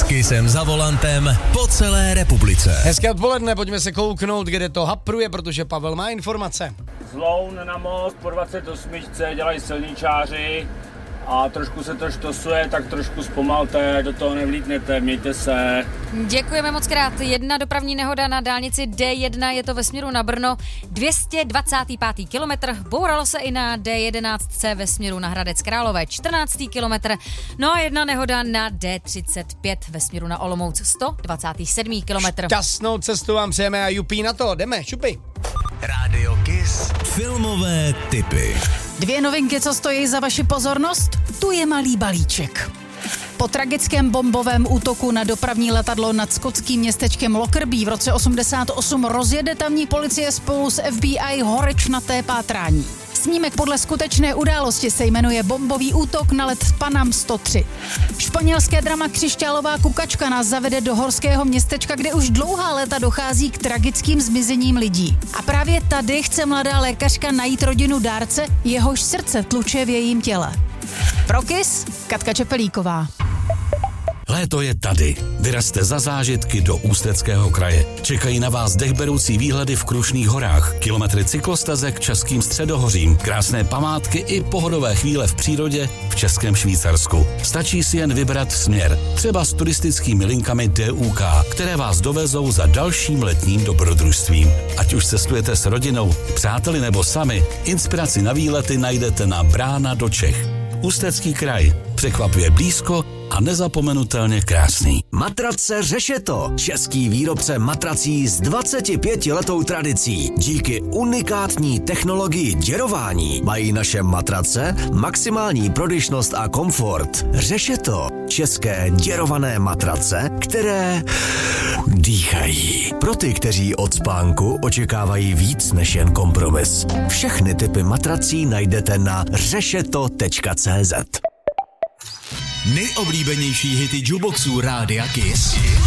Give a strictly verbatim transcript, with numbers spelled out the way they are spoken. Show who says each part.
Speaker 1: Kissem za volantem po celé republice.
Speaker 2: Hezké odpoledne, pojďme se kouknout, kde to hapruje, protože Pavel má informace.
Speaker 3: Zloun na most po dvacet osm dělají silničáři a trošku se to štosuje, tak trošku zpomalte, do toho nevlítnete, mějte se.
Speaker 4: Děkujeme moc krát. Jedna dopravní nehoda na dálnici D jedna, je to ve směru na Brno, dvě stě dvacátý pátý kilometr, bouralo se i na D jedenáct C ve směru na Hradec Králové, čtrnáctý kilometr, no a jedna nehoda na D třicet pět ve směru na Olomouc, sto dvacátý sedmý kilometr.
Speaker 2: Šťastnou cestu vám přejeme a jupí na to, jdeme, šupy.
Speaker 1: Rádio Kiss. Filmové tipy.
Speaker 5: Dvě novinky, co stojí za vaši pozornost? Tu je malý balíček. Po tragickém bombovém útoku na dopravní letadlo nad skotským městečkem Lockerbie v roce osmdesát osm rozjede tamní policie spolu s F B I horečnaté pátrání. Snímek podle skutečné události se jmenuje Bombový útok na let Panam sto tři. Španělské drama Křišťálová kukačka nás zavede do horského městečka, kde už dlouhá léta dochází k tragickým zmizením lidí. A právě tady chce mladá lékařka najít rodinu dárce, jehož srdce tluče v jejím těle. Pro Kiss, Katka Čepelíková.
Speaker 6: Léto je tady. Vyrazte za zážitky do Ústeckého kraje. Čekají na vás dechberoucí výhledy v Krušných horách, kilometry cyklostezek českým středohořím, krásné památky i pohodové chvíle v přírodě v Českém Švýcarsku. Stačí si jen vybrat směr, třeba s turistickými linkami D U K, které vás dovezou za dalším letním dobrodružstvím. Ať už cestujete s rodinou, přáteli nebo sami, inspiraci na výlety najdete na Brána do Čech. Ústecký kraj. Překvapuje blízko a nezapomenutelně krásný.
Speaker 7: Matrace Řešeto. Český výrobce matrací s dvacetipětiletou tradicí. Díky unikátní technologii děrování mají naše matrace maximální prodyšnost a komfort. Řešeto. České děrované matrace, které dýchají. Pro ty, kteří od spánku očekávají víc než jen kompromis. Všechny typy matrací najdete na řešeto tečka cé zet.
Speaker 1: Nejoblíbenější hity jukeboxů Rádia Kiss.